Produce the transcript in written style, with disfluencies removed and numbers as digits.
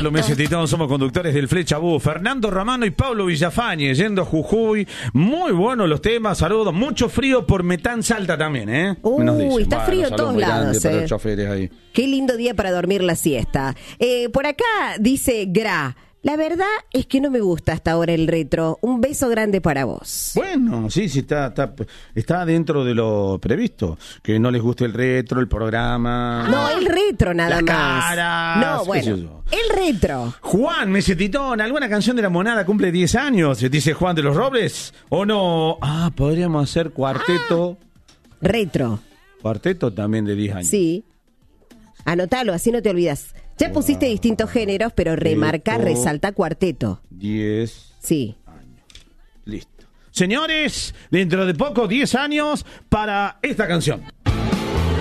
Pablo Mesetitón, somos conductores del Flecha Bus. Fernando Romano y Pablo Villafañe, yendo a Jujuy. Muy buenos los temas, saludos. Mucho frío por Metán Salta también, ¿eh? Uy, está frío en todos lados. Para los choferes ahí. Qué lindo día para dormir la siesta. Por acá dice Gra. La verdad es que no me gusta hasta ahora el retro. Un beso grande para vos. Bueno, sí, está dentro de lo previsto. Que no les guste el retro, el programa. No, el retro nada las más. Caras, no, bueno, el retro. Juan Mesetitón, ¿alguna canción de la Monada cumple 10 años? Dice Juan de los Robles. ¿O no? Podríamos hacer cuarteto. Retro. Cuarteto también de 10 años. Sí. Anotalo, así no te olvidas. Ya pusiste distintos géneros, pero remarca, resalta cuarteto. 10 sí. años. Listo. Señores, dentro de poco, 10 años para esta canción.